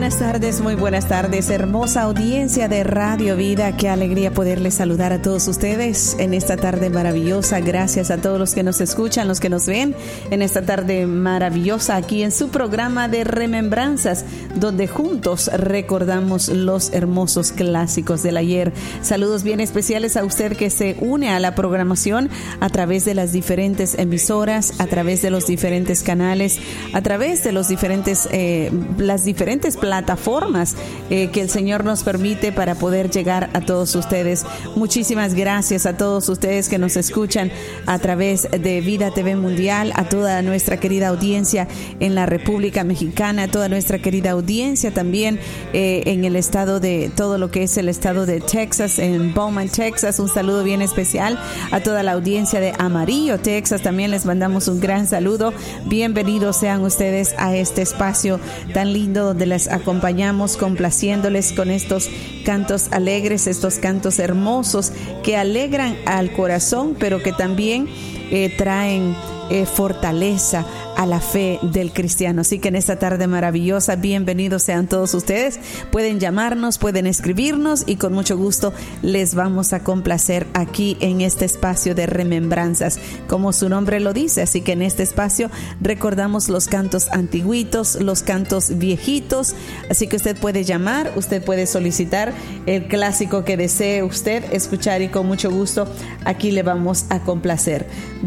muy buenas tardes, hermosa audiencia de Radio Vida. Qué alegría poderles saludar a todos ustedes en esta tarde maravillosa. Gracias a todos los que nos escuchan, los que nos ven en esta tarde maravillosa aquí en su programa de Remembranzas, donde juntos recordamos los hermosos clásicos del ayer. Saludos bien especiales a usted que se une a la programación a través de las diferentes emisoras, a través de los diferentes canales, a través de los diferentes las diferentes plataformas que el Señor nos permite para poder llegar a todos ustedes. Muchísimas gracias a todos ustedes que nos escuchan a través de Vida TV Mundial, a toda nuestra querida audiencia en la República Mexicana, a toda nuestra querida audiencia también en el estado de, todo lo que es el estado de Texas, en Beaumont, Texas. Un saludo bien especial a toda la audiencia de Amarillo, Texas. También les mandamos un gran saludo. Bienvenidos sean ustedes a este espacio tan lindo donde les acompañamos complaciéndoles con estos cantos alegres, estos cantos hermosos que alegran al corazón, pero que también traen fortaleza a la fe del cristiano. Así que en esta tarde maravillosa, bienvenidos sean todos ustedes. Pueden llamarnos, pueden escribirnos y con mucho gusto les vamos a complacer aquí en este espacio de remembranzas, como su nombre lo dice. Así que en este espacio recordamos los cantos antiguitos, los cantos viejitos. Así que usted puede llamar, usted puede solicitar el clásico que desee usted escuchar y con mucho gusto aquí le vamos a complacer.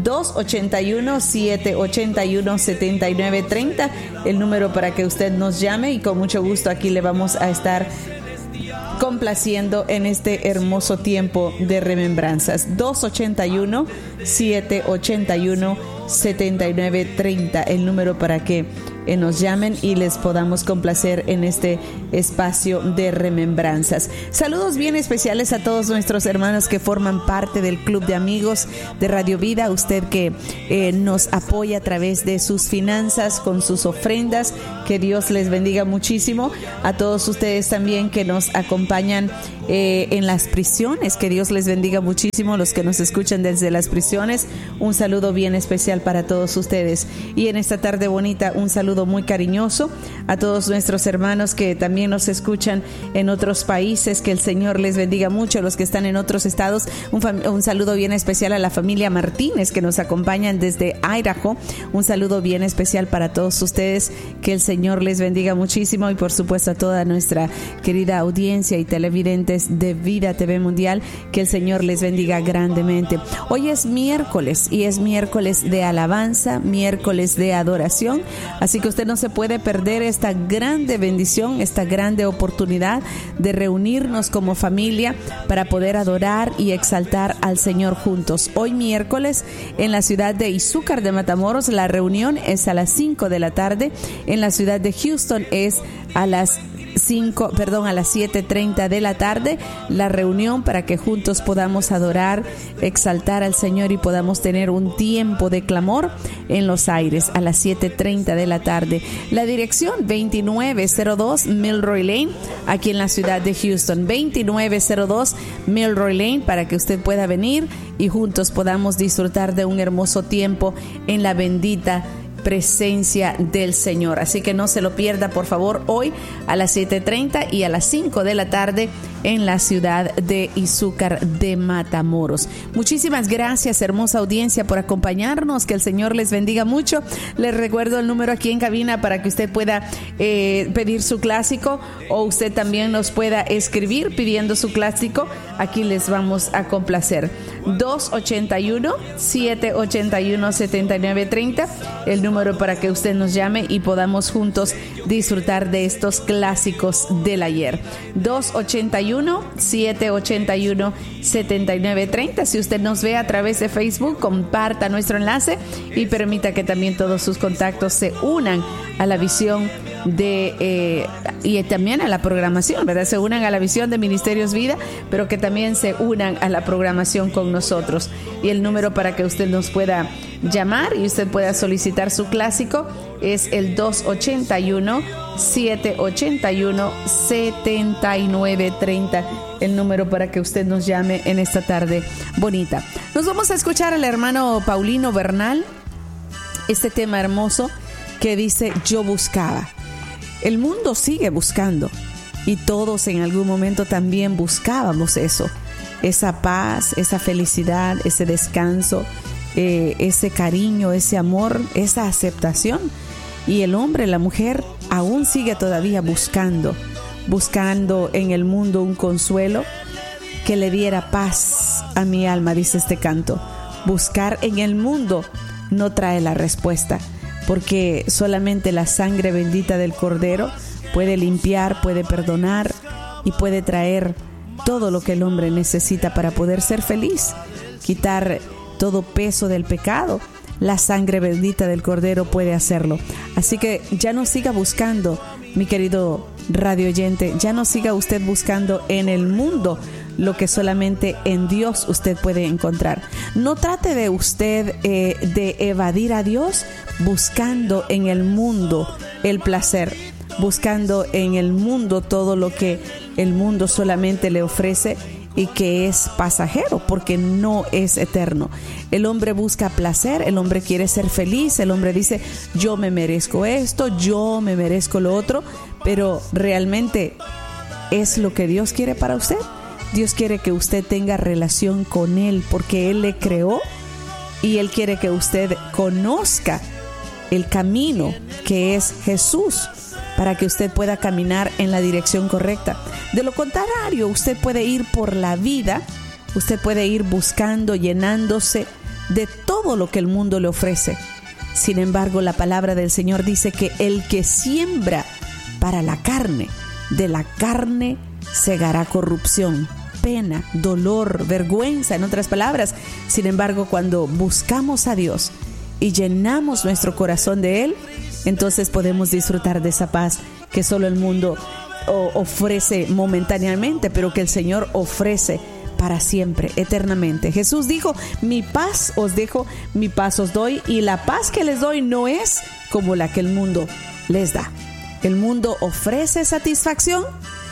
281-781-7930, el número para que usted nos llame y con mucho gusto aquí le vamos a estar complaciendo en este hermoso tiempo de remembranzas. 281-781-7930, el número para que nos llamen y les podamos complacer en este espacio de remembranzas. Saludos bien especiales a todos nuestros hermanos que forman parte del Club de Amigos de Radio Vida. Usted que nos apoya a través de sus finanzas, con sus ofrendas. Que Dios les bendiga muchísimo. A todos ustedes también que nos acompañan en las prisiones. Que Dios les bendiga muchísimo. Los que nos escuchan desde las prisiones, un saludo bien especial para todos ustedes. Y en esta tarde bonita, un saludo muy cariñoso a todos nuestros hermanos que también nos escuchan en otros países. Que el Señor les bendiga mucho. Los que están en otros estados, un saludo bien especial a la familia Martínez que nos acompañan desde Idaho. Un saludo bien especial para todos ustedes. Que el Señor les bendiga muchísimo y por supuesto a toda nuestra querida audiencia y televidentes de Vida TV Mundial. Que el Señor les bendiga grandemente. Hoy es miércoles y es miércoles de alabanza, miércoles de adoración. Así que usted no se puede perder esta grande bendición, esta grande oportunidad de reunirnos como familia para poder adorar y exaltar al Señor juntos. Hoy miércoles en la ciudad de Izúcar de Matamoros la reunión es a las 5 de la tarde. En la ciudad de Houston es a las 7:30 de la tarde la reunión para que juntos podamos adorar, exaltar al Señor y podamos tener un tiempo de clamor en los aires a las 7:30 de la tarde. La dirección 2902 Milroy Lane aquí en la ciudad de Houston, 2902 Milroy Lane, para que usted pueda venir y juntos podamos disfrutar de un hermoso tiempo en la bendita presencia del Señor. Así que no se lo pierda, por favor, hoy a las 7:30 y a las 5 de la tarde en la ciudad de Izúcar de Matamoros. Muchísimas gracias, hermosa audiencia, por acompañarnos. Que el Señor les bendiga mucho. Les recuerdo el número aquí en cabina para que usted pueda pedir su clásico, o usted también nos pueda escribir pidiendo su clásico. Aquí les vamos a complacer. 281-781-7930, el número para que usted nos llame y podamos juntos disfrutar de estos clásicos del ayer. 281-781-7930. Si usted nos ve a través de Facebook, comparta nuestro enlace y permita que también todos sus contactos se unan a la visión y también a la programación, ¿verdad? Se unan a la visión de Ministerios Vida, pero que también se unan a la programación con nosotros. Y el número para que usted nos pueda llamar y usted pueda solicitar su clásico es el 281-781-7930, el número para que usted nos llame en esta tarde bonita. Nos vamos a escuchar al hermano Paulino Bernal, este tema hermoso que dice Yo Buscaba. El mundo sigue buscando y todos en algún momento también buscábamos eso, esa paz, esa felicidad, ese descanso, ese cariño, ese amor, esa aceptación. Y el hombre, la mujer, aún sigue todavía buscando en el mundo un consuelo que le diera paz a mi alma, dice este canto. Buscar en el mundo no trae la respuesta, porque solamente la sangre bendita del Cordero puede limpiar, puede perdonar y puede traer todo lo que el hombre necesita para poder ser feliz, quitar todo peso del pecado. La sangre bendita del Cordero puede hacerlo. Así que ya no siga buscando, mi querido radio oyente, ya no siga usted buscando en el mundo lo que solamente en Dios usted puede encontrar. No trate de usted de evadir a Dios buscando en el mundo el placer, buscando en el mundo todo lo que el mundo solamente le ofrece y que es pasajero, porque no es eterno. El hombre busca placer, el hombre quiere ser feliz, el hombre dice, yo me merezco esto, yo me merezco lo otro, pero realmente ¿es lo que Dios quiere para usted? Dios quiere que usted tenga relación con Él, porque Él le creó y Él quiere que usted conozca el camino que es Jesús, para que usted pueda caminar en la dirección correcta. De lo contrario, usted puede ir por la vida, usted puede ir buscando, llenándose de todo lo que el mundo le ofrece. Sin embargo, la palabra del Señor dice que el que siembra para la carne, de la carne segará corrupción, pena, dolor, vergüenza, en otras palabras. Sin embargo, cuando buscamos a Dios y llenamos nuestro corazón de Él, entonces podemos disfrutar de esa paz que solo el mundo ofrece momentáneamente, pero que el Señor ofrece para siempre, eternamente. Jesús dijo, mi paz os dejo, mi paz os doy, y la paz que les doy no es como la que el mundo les da. El mundo ofrece satisfacción,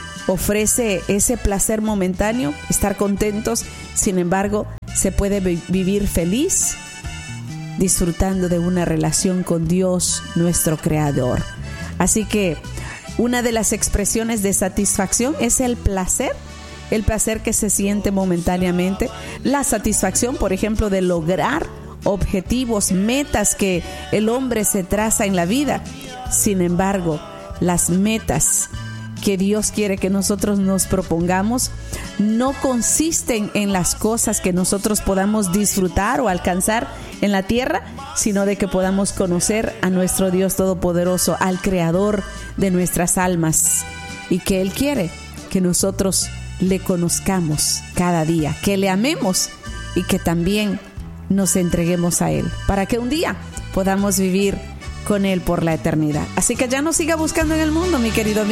ofrece ese placer momentáneo, estar contentos. Sin embargo, se puede vivir feliz disfrutando de una relación con Dios, nuestro Creador. Así que una de las expresiones de satisfacción es el placer que se siente momentáneamente. La satisfacción, por ejemplo, de lograr objetivos, metas que el hombre se traza en la vida. Sin embargo, las metas que Dios quiere que nosotros nos propongamos no consisten en las cosas que nosotros podamos disfrutar o alcanzar en la tierra, sino de que podamos conocer a nuestro Dios Todopoderoso, al Creador de nuestras almas, y que Él quiere que nosotros le conozcamos cada día, que le amemos y que también nos entreguemos a Él, para que un día podamos vivir con Él por la eternidad. Así que ya no siga buscando en el mundo, mi querido amigo.